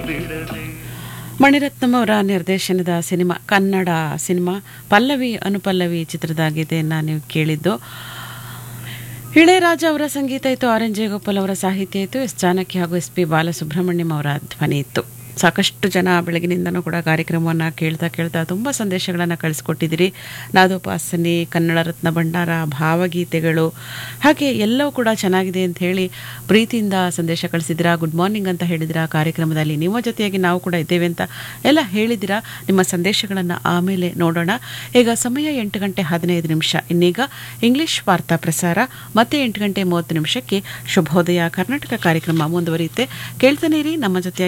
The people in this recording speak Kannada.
ಮಣಿರತ್ನಂ ಅವರ ನಿರ್ದೇಶನದ ಸಿನಿಮಾ ಕನ್ನಡ ಸಿನಿಮಾ ಪಲ್ಲವಿ ಅನುಪಲ್ಲವಿ ಚಿತ್ರದ ಗೀತೆಯನ್ನು ನೀವು ಕೇಳಿದ್ದು. ಇಳೆಯರಾಜ ಅವರ ಸಂಗೀತ ಇತ್ತು, ಆರ್ ಎನ್ ಜಯಗೋಪಾಲ್ ಅವರ ಸಾಹಿತ್ಯ ಇತ್ತು, ಎಸ್ ಜಾನಕಿ ಹಾಗೂ ಎಸ್ ಪಿ ಬಾಲಸುಬ್ರಹ್ಮಣ್ಯಂ ಅವರ ಧ್ವನಿ ಇತ್ತು. ಸಾಕಷ್ಟು ಜನ ಬೆಳಗಿನಿಂದನೂ ಕೂಡ ಕಾರ್ಯಕ್ರಮವನ್ನು ಕೇಳ್ತಾ ತುಂಬ ಸಂದೇಶಗಳನ್ನು ಕಳಿಸ್ಕೊಟ್ಟಿದ್ದೀರಿ. ನಾದೋಪಾಸನೆ, ಕನ್ನಡ ರತ್ನ ಭಂಡಾರ, ಭಾವಗೀತೆಗಳು, ಹಾಗೆ ಎಲ್ಲವೂ ಕೂಡ ಚೆನ್ನಾಗಿದೆ ಅಂತ ಹೇಳಿ ಪ್ರೀತಿಯಿಂದ ಸಂದೇಶ ಕಳಿಸಿದ್ದೀರಾ. ಗುಡ್ ಮಾರ್ನಿಂಗ್ ಅಂತ ಹೇಳಿದಿರಾ. ಕಾರ್ಯಕ್ರಮದಲ್ಲಿ ನಿಮ್ಮ ಜೊತೆಯಾಗಿ ನಾವು ಕೂಡ ಇದ್ದೇವೆ ಅಂತ ಎಲ್ಲ ಹೇಳಿದಿರಾ. ನಿಮ್ಮ ಸಂದೇಶಗಳನ್ನು ಆಮೇಲೆ ನೋಡೋಣ. ಈಗ ಸಮಯ 8:15. ಇನ್ನೀಗ ಇಂಗ್ಲಿಷ್ ವಾರ್ತಾ ಪ್ರಸಾರ, ಮತ್ತೆ 8:30 ಶುಭೋದಯ ಕರ್ನಾಟಕ ಕಾರ್ಯಕ್ರಮ ಮುಂದುವರಿಯುತ್ತೆ. ಕೇಳ್ತಾನೆ ಇರಿ ನಮ್ಮ ಜೊತೆ.